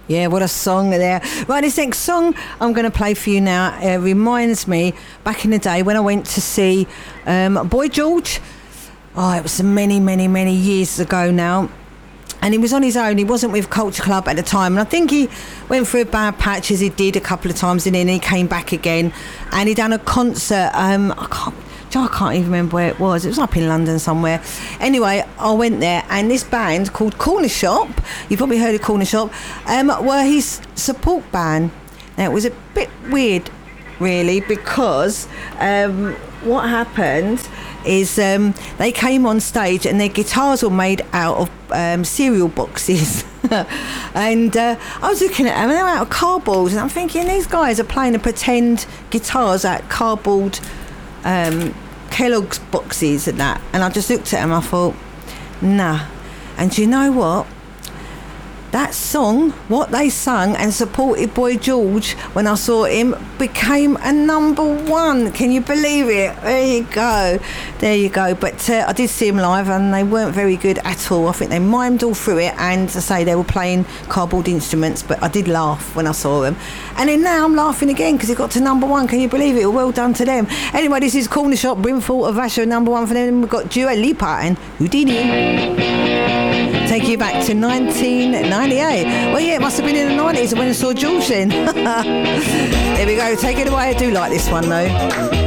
Yeah, what a song there. Right, this next song I'm going to play for you now reminds me back in the day when I went to see Boy George. Oh, it was many, many, many years ago now. And he was on his own. He wasn't with Culture Club at the time. And I think he went through a bad patch, as he did a couple of times, and then he came back again. And he done a concert. I can't even remember where it was. It was up in London somewhere. Anyway, I went there, and this band called Corner Shop, you've probably heard of Corner Shop, were his support band. Now, it was a bit weird, really, because what happened is they came on stage and their guitars were made out of cereal boxes. And I was looking at them, and they were out of cardboard, and I'm thinking, these guys are playing the pretend guitars at cardboard Kellogg's boxes and that. And I just looked at them, I thought, nah. And do you know what? That song, what they sung and supported Boy George when I saw him, became a number one. Can you believe it? There you go. But I did see them live, and they weren't very good at all. I think they mimed all through it, and as I say, they were playing cardboard instruments, but I did laugh when I saw them. And then now I'm laughing again because it got to number one. Can you believe it? Well done to them. Anyway, this is Corner Shop, Brimful of Asher, number one for them. We've got Dua Lipa and Houdini. Take you back to 1998. Well, yeah, it must have been in the 90s when I saw George then. There we go. Take it away. I do like this one, though.